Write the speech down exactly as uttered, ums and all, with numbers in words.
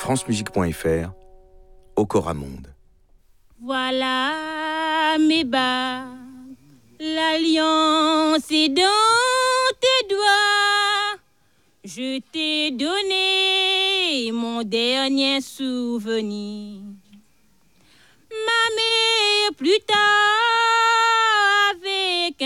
francemusique point f r, Okora Monde. Voilà mes bas, l'alliance est dans tes doigts. Je t'ai donné mon dernier souvenir. Ma mère plus tard